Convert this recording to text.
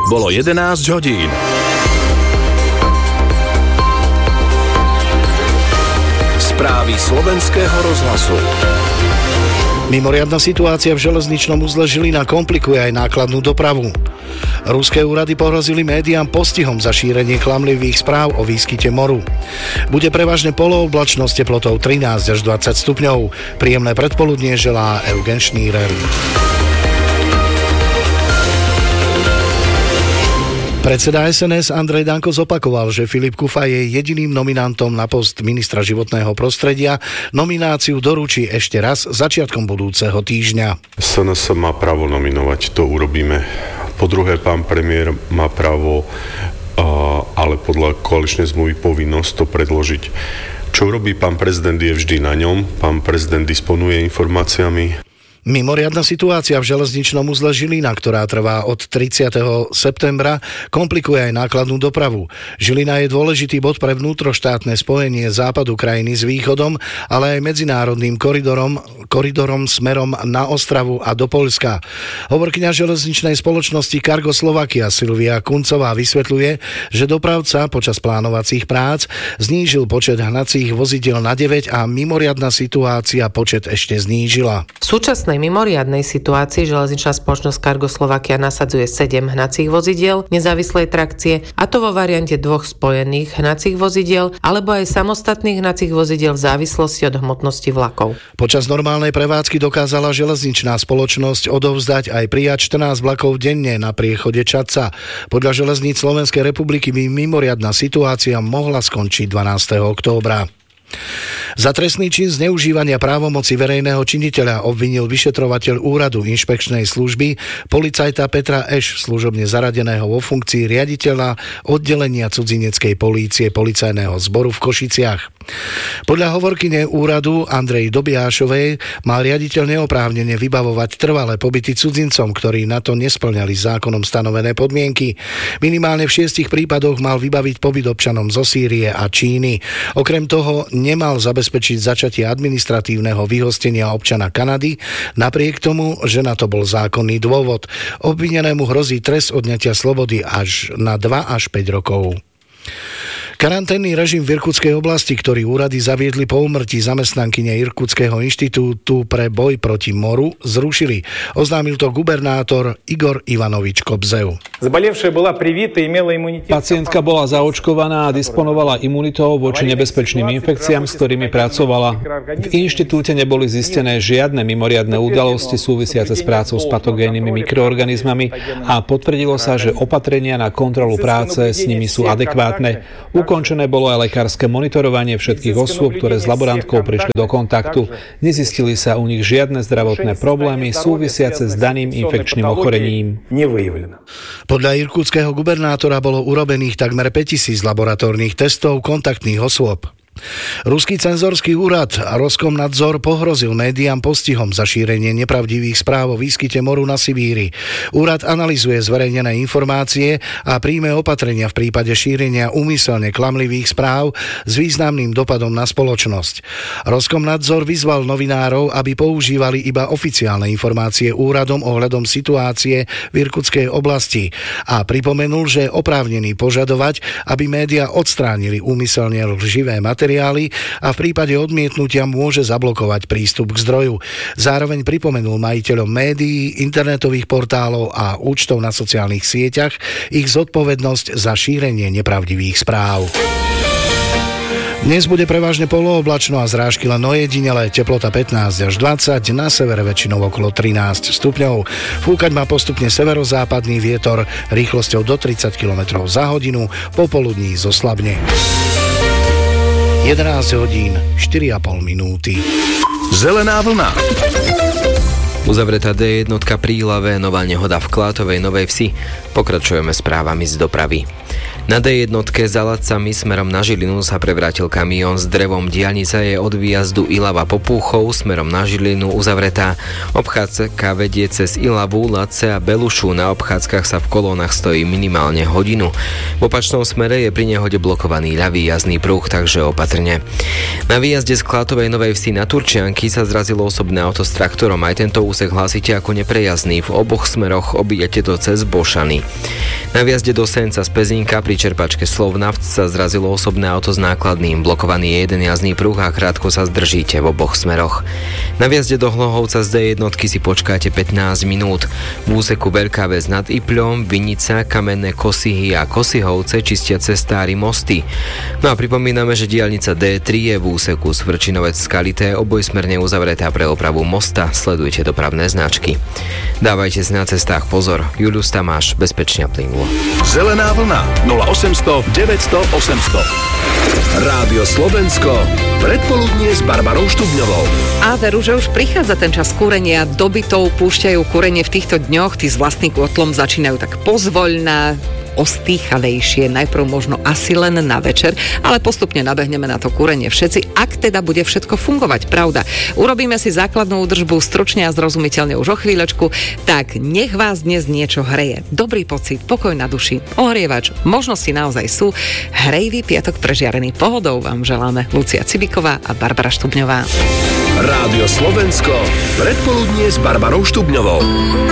Bolo 11 hodín. Správy slovenského rozhlasu. Mimoriadna situácia v železničnom uzle Žilina komplikuje aj nákladnú dopravu. Ruské úrady pohrozili médiám postihom za šírenie klamlivých správ o výskyte moru. Bude prevažne polooblačno s teplotou 13 až 20 stupňov. Príjemné predpoludnie želá Eugen Šnírer. Predseda SNS Andrej Danko zopakoval, že Filip Kufa je jediným nominantom na post ministra životného prostredia. Nomináciu doručí ešte raz začiatkom budúceho týždňa. SNS má právo nominovať, to urobíme. Po druhé, pán premiér má právo, ale podľa koaličnej zmluvy povinnosť to predložiť. Čo robí pán prezident, je vždy na ňom. Pán prezident disponuje informáciami. Mimoriadna situácia v železničnom uzle Žilina, ktorá trvá od 30. septembra, komplikuje aj nákladnú dopravu. Žilina je dôležitý bod pre vnútroštátne spojenie západu krajiny s východom, ale aj medzinárodným koridorom smerom na Ostravu a do Poľska. Hovorkyňa železničnej spoločnosti Cargo Slovakia Silvia Kuncová vysvetľuje, že dopravca počas plánovacích prác znížil počet hnacích vozidiel na 9 a mimoriadna situácia počet ešte znížila. V súčasnej mimoriadnej situácii železničná spoločnosť Cargo Slovakia nasadzuje 7 hnacích vozidiel nezávislej trakcie, a to vo variante 2 spojených hnacích vozidiel alebo aj samostatných hnacích vozidiel v závislosti od hmotnosti vlakov. Počas normálnej prevádzky dokázala železničná spoločnosť odovzdať aj prijať 14 vlakov denne na priechode Čadca. Podľa železníc Slovenskej republiky by mimoriadna situácia mohla skončiť 12. októbra. Za trestný čin zneužívania právomoci verejného činiteľa obvinil vyšetrovateľ úradu inšpekčnej služby policajta Petra Eš, služobne zaradeného vo funkcii riaditeľa oddelenia cudzineckej polície policajného zboru v Košiciach. Podľa hovorkyne úradu Andrej Dobiášovej mal riaditeľ neoprávnene vybavovať trvalé pobyty cudzincom, ktorí na to nespĺňali zákonom stanovené podmienky. Minimálne v 6 prípadoch mal vybaviť pobyt občanom zo Sýrie a Číny. Okrem toho nemal zabezpečiť začatie administratívneho vyhostenia občana Kanady, napriek tomu, že na to bol zákonný dôvod. Obvinenému hrozí trest odňatia slobody až na 2 až 5 rokov. Karanténny režim v Irkutskej oblasti, ktorý úrady zaviedli po úmrtí zamestnankyne Irkutského inštitútu pre boj proti moru, zrušili. Oznámil to gubernátor Igor Ivanovič Kobzeu. Pacientka bola zaočkovaná a disponovala imunitou voči nebezpečným infekciám, s ktorými pracovala. V inštitúte neboli zistené žiadne mimoriadne udalosti súvisiace s prácou s patogénnymi mikroorganizmami a potvrdilo sa, že opatrenia na kontrolu práce s nimi sú adekvátne. Ukončené bolo aj lekárske monitorovanie všetkých osôb, ktoré s laborantkou prišli do kontaktu. Nezistili sa u nich žiadne zdravotné problémy súvisiace s daným infekčným ochorením. Podľa irkutského gubernátora bolo urobených takmer 5000 laboratórnych testov kontaktných osôb. Ruský cenzorský úrad Roskomnadzor pohrozil médiám postihom za šírenie nepravdivých správ o výskyte moru na Sibíri. Úrad analyzuje zverejnené informácie a príjme opatrenia v prípade šírenia úmyselne klamlivých správ s významným dopadom na spoločnosť. Roskomnadzor vyzval novinárov, aby používali iba oficiálne informácie úradom ohľadom situácie v Irkutskej oblasti a pripomenul, že je oprávnený požadovať, aby médiá odstránili úmyselne lživé materiály a v prípade odmietnutia môže zablokovať prístup k zdroju. Zároveň pripomenul majiteľom médií, internetových portálov a účtov na sociálnych sieťach ich zodpovednosť za šírenie nepravdivých správ. Dnes bude prevažne polooblačno a zrážky len ojedinele, teplota 15 až 20, na severe väčšinou okolo 13 stupňov. Fúkať má postupne severozápadný vietor rýchlosťou do 30 km za hodinu, popoludní zoslabne. 11 hodín, 4,5 minúty. Zelená vlna. Uzavretá D1 pri Ilave, nová nehoda v Klátovej Novej Vsi. Pokračujeme správami z dopravy. Na D1 za Ladcami smerom na Žilinu sa prevrátil kamión s drevom. Diaľnica je od výjazdu Ilava Popúchov smerom na Žilinu uzavretá. Obchádzka vedie cez Ilavu, Ladce a Belušu. Na obchádzkach sa v kolónach stojí minimálne hodinu. V opačnom smere je pri nehode blokovaný ľavý jazdný pruh, takže opatrne. Na výjazde z Klátovej Novej Vsi na Turčianky sa zrazilo osobné auto s traktorom. Aj tento úsek hlásite ako neprejazdný. V oboch smeroch obídete to cez Bošany. Na vjazde do Senca z Pezínka pri čerpačke Slovnaft sa zrazilo osobné auto s nákladným. Blokovaný je jeden jazdný pruh a krátko sa zdržíte v oboch smeroch. Na vjazde do Hlohovca z D1 si počkáte 15 minút. V úseku Veľká Ves nad Ipľom, Vinica, Kamenné Kosihy a Kosihovce čistia cestári mosty. No a pripomíname, že diaľnica D3 je v úseku Svrčinovec Skalité obojsmerne uzavretá pre opravu mosta. Sledujte dopravné značky. Dávajte si na cestách pozor. Julius Tamáš, bezpečne a plynulo. Zelená vlna 0800 900 800. Rádio Slovensko. Predpoludnie s Barbarou Štubňovou. A veru, že už prichádza ten čas kúrenia. Do bytov púšťajú kúrenie v týchto dňoch. Tí s vlastným kotlom začínajú tak pozvoľna, ostýchalejšie, najprv možno asi len na večer, ale postupne nabehneme na to kúrenie všetci, ak teda bude všetko fungovať, pravda. Urobíme si základnú údržbu stručne a zrozumiteľne už o chvíľočku, tak nech vás dnes niečo hreje. Dobrý pocit, pokoj na duši, ohrievač, možnosti naozaj sú. Hrejvý piatok prežiarený pohodou vám želáme Lucia Cibiková a Barbara Štubňová. Rádio Slovensko. Predpoludnie s Barbarou Štubňovou.